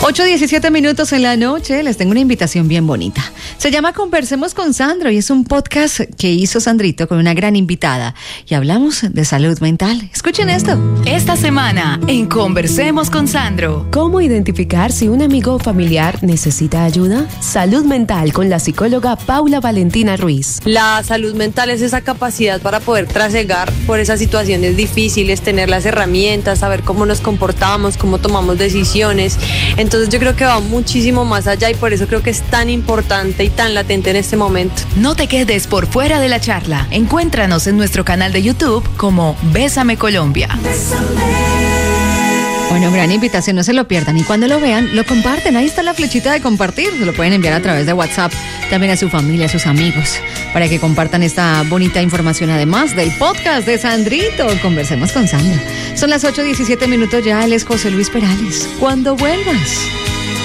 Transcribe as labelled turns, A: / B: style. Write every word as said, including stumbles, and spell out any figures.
A: ocho diecisiete minutos en la noche, les tengo una invitación bien bonita. Se llama Conversemos con Sandro y es un podcast que hizo Sandrito con una gran invitada y hablamos de salud mental. Escuchen esto.
B: Esta semana en Conversemos con Sandro.
C: ¿Cómo identificar si un amigo o familiar necesita ayuda? Salud mental con la psicóloga Paula Valentina Ruiz.
D: La salud mental es esa capacidad para poder trasegar por esas situaciones difíciles, tener las herramientas, saber cómo nos comportamos, cómo tomamos decisiones. Entonces yo creo que va muchísimo más allá y por eso creo que es tan importante y tan latente en este momento.
B: No te quedes por fuera de la charla. Encuéntranos en nuestro canal de YouTube como Bésame Colombia.
A: Bueno, gran invitación, no se lo pierdan y cuando lo vean, lo comparten. Ahí está la flechita de compartir, se lo pueden enviar a través de WhatsApp también a su familia, a sus amigos, para que compartan esta bonita información además del podcast de Sandrito. Conversemos con Sandro. Son las ocho diecisiete minutos ya, él es José Luis Perales. Cuando vuelvas.